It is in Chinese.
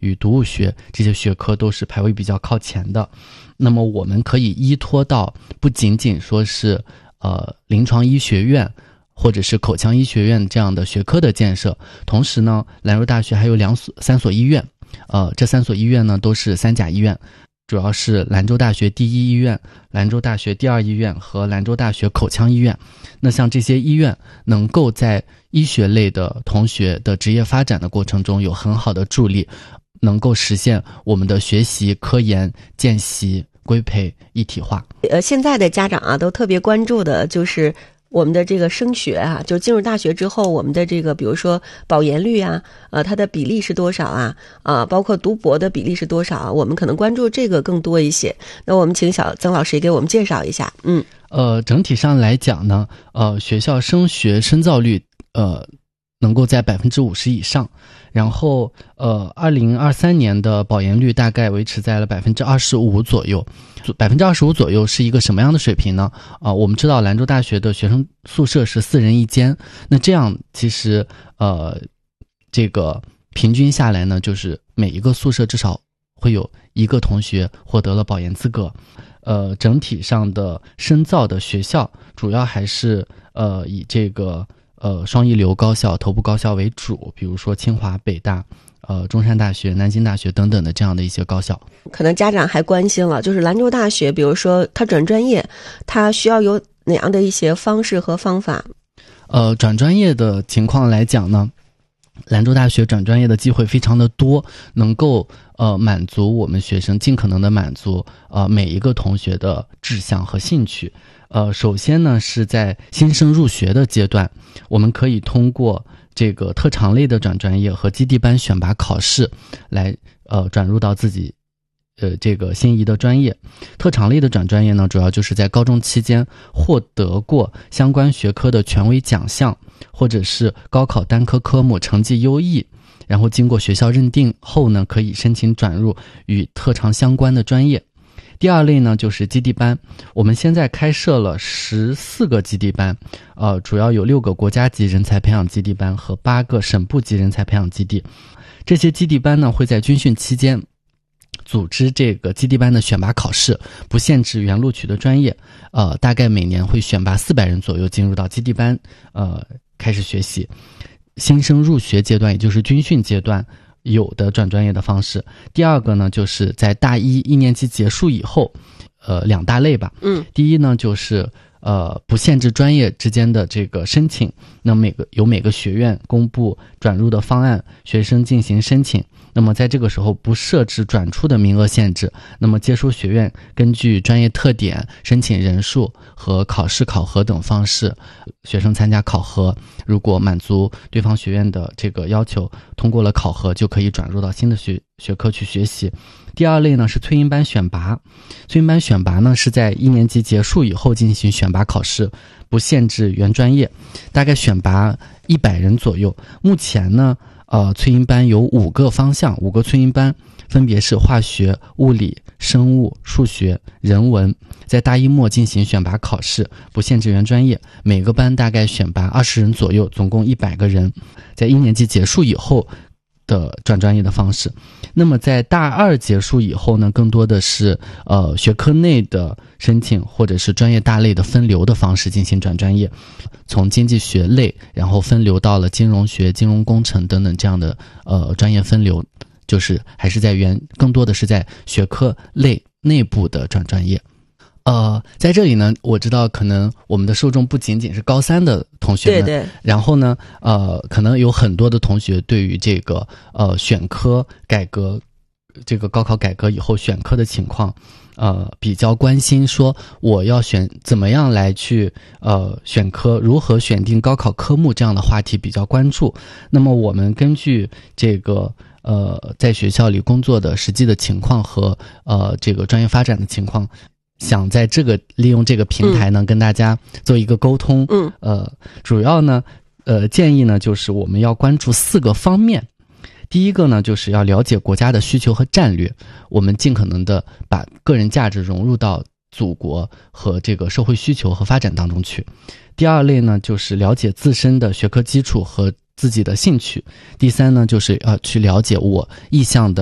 与毒物学这些学科都是排位比较靠前的。那么我们可以依托到不仅仅说是临床医学院或者是口腔医学院这样的学科的建设，同时呢，兰州大学还有3所医院，这3所医院呢都是3甲医院，主要是兰州大学第一医院、兰州大学第二医院和兰州大学口腔医院。那像这些医院能够在医学类的同学的职业发展的过程中有很好的助力，能够实现我们的学习、科研、见习、规培一体化。 现在的家长啊都特别关注的就是我们的这个升学啊，就进入大学之后，我们的这个比如说保研率啊，它的比例是多少啊？包括读博的比例是多少啊？我们可能关注这个更多一些。那我们请曾老师也给我们介绍一下。 整体上来讲呢，学校升学深造率能够在50%以上，然后2023年的保研率大概维持在了25%左右。25%左右是一个什么样的水平呢？我们知道兰州大学的学生宿舍是4人1间，那这样其实这个平均下来呢，就是每一个宿舍至少会有1个同学获得了保研资格。整体上的深造的学校主要还是以这个双一流高校、头部高校为主，比如说清华、北大、中山大学、南京大学等等的这样的一些高校。 可能家长还关心了，就是兰州大学，比如说他转专业，他需要有哪样的一些方式和方法？ 转专业的情况来讲呢，兰州大学转专业的机会非常的多，能够满足我们学生，尽可能的满足每一个同学的志向和兴趣。首先呢是在新生入学的阶段，我们可以通过这个特长类的转专业和基地班选拔考试来转入到自己这个心仪的专业。特长类的转专业呢，主要就是在高中期间获得过相关学科的权威奖项，或者是高考单科科目成绩优异，然后经过学校认定后呢，可以申请转入与特长相关的专业。第二类呢就是基地班，我们现在开设了14个基地班，主要有6个国家级人才培养基地班和8个省部级人才培养基地。这些基地班呢会在军训期间组织这个基地班的选拔考试，不限制原录取的专业，大概每年会选拔400人左右进入到基地班，开始学习。新生入学阶段，也就是军训阶段有的转专业的方式。第二个呢，就是在大1年级结束以后，2大类吧。第一呢就是不限制专业之间的这个申请，那每个学院公布转入的方案，学生进行申请。那么在这个时候不设置转出的名额限制，那么接收学院根据专业特点、申请人数和考试考核等方式，学生参加考核，如果满足对方学院的这个要求，通过了考核，就可以转入到新的学科去学习。第二类呢是催营班选拔，催营班选拔呢是在1年级结束以后进行选拔考试，不限制原专业，大概选拔100人左右。目前呢催营班有5个方向，5个催营班分别是化学、物理、生物、数学、人文，在大1末进行选拔考试，不限制原专业，每个班大概选拔20人左右，总共100个人，在1年级结束以后的转专业的方式。那么在大2结束以后呢，更多的是学科内的申请或者是专业大类的分流的方式进行转专业，从经济学类然后分流到了金融学、金融工程等等这样的专业分流，就是还是更多的是在学科类内部的转专业。在这里呢，我知道可能我们的受众不仅仅是高3的同学们， 对， 然后呢，可能有很多的同学对于这个选科改革，这个高考改革以后选科的情况，比较关心，说我要怎么样来去选科，如何选定高考科目这样的话题比较关注。那么我们根据这个在学校里工作的实际的情况和这个专业发展的情况，想在利用这个平台呢，跟大家做一个沟通。主要呢建议呢就是我们要关注4个方面。第一个呢就是要了解国家的需求和战略，我们尽可能的把个人价值融入到祖国和这个社会需求和发展当中去。第二类呢就是了解自身的学科基础和自己的兴趣。第三呢就是去了解我意向的